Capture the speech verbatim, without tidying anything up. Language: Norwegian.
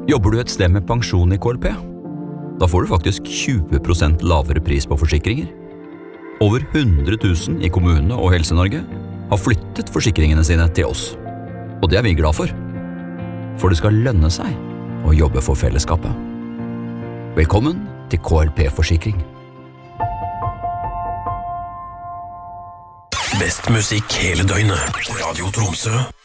Jobber du et sted med pensjon i K L P? Da får du faktisk tjue prosent lavere pris på forsikringer. Over hundre tusen i kommunene og Helse-Norge har flyttet forsikringene sine til oss. Og det er vi glad for. For det skal lønne seg å jobbe for fellesskapet. Velkommen til K L P-forsikring. Best musikk hele døgnet. Radio Tromsø.